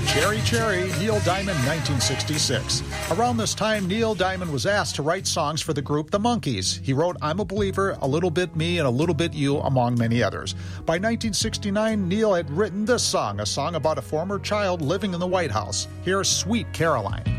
Cherry Cherry, Neil Diamond, 1966. Around this time, Neil Diamond was asked to write songs for the group The Monkees. He wrote I'm a Believer, A Little Bit Me, and A Little Bit You, among many others. By 1969, Neil had written this song, a song about a former child living in the White House. Here's Sweet Caroline.